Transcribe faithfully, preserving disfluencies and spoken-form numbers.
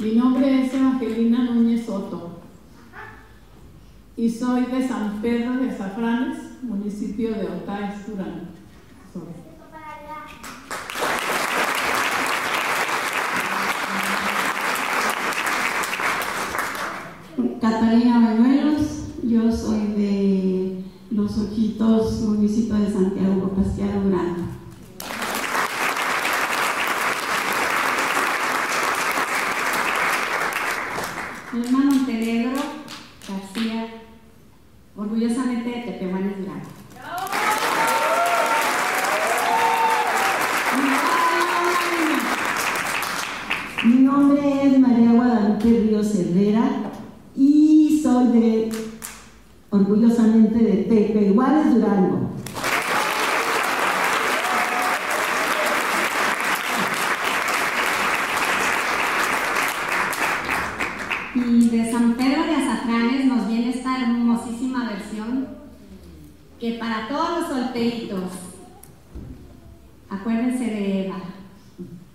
Mi nombre es Evangelina Núñez Soto y soy de San Pedro de Azafranes, municipio de Otaes, Durango. Catalina Bañuelos, yo soy de Los Ojitos, municipio de Santiago Pascual, Durango. Norma Montenegro García, orgullosamente de Tepehuanes, Durango. Mi nombre es María Guadalupe Ríos Herrera y soy de, orgullosamente, de Tepehuanes, Durango. Y de San Pedro de Azafranes nos viene esta hermosísima versión que para todos los solteritos, acuérdense de Eva.